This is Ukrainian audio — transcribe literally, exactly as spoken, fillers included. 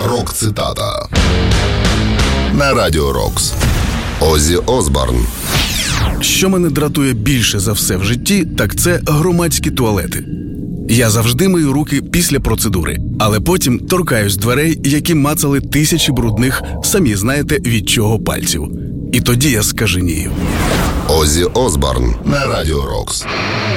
Рок-цитата на Радіо Рокс. Оззі Осборн. Що мене дратує більше за все в житті, так це громадські туалети. Я завжди мию руки після процедури, але потім торкаюсь дверей, які мацали тисячі брудних, самі знаєте від чого, пальців. І тоді я скаженію. Оззі Осборн на Радіо Рокс.